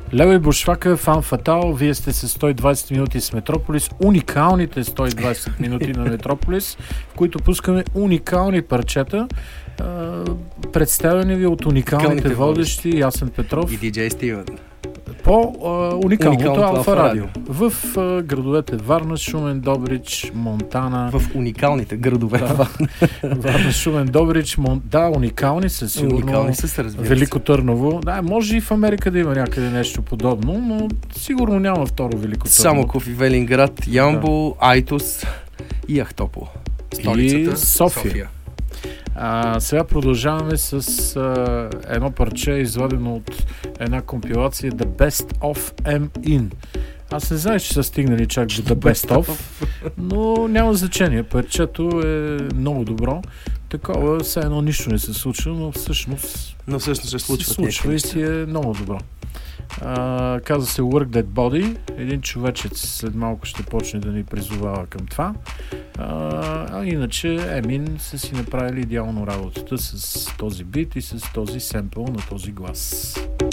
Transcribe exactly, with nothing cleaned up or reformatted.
Лео и Бушвака, Фан Фатал, вие сте с сто и двайсет минути с Метрополис, уникалните сто и двайсет минути на Метрополис, в които пускаме уникални парчета, представени ви от уникалните водещи Ясен Петров и диджей Стивен по а, уникалното Алфа Радио. В а, градовете Варна, Шумен, Добрич, Монтана. В уникалните градове. Да, Варна, Шумен, Добрич, Мон... да, уникални са сигурно. Уникални са, разбира се. Велико Търново. Да, може и в Америка да има някъде нещо подобно, но сигурно няма второ Велико Търново. Самоков и Велинград, Ямбол, да. Айтос и Ахтопол. Столицата и София. София. А, сега продължаваме с а, едно парче, извадено от една компилация The Best of M In. Аз не знам, че са стигнали чак до The Best of, но няма значение. Парчето е много добро. Такова, все едно нищо не се случва, но всъщност, но всъщност се случва, се случва и си е много добро. Uh, казва се Work That Body. Един човечец след малко ще почне да ни призовава към това. Uh, а иначе Емин са си направили идеално работата с този бит и с този семпъл на този глас.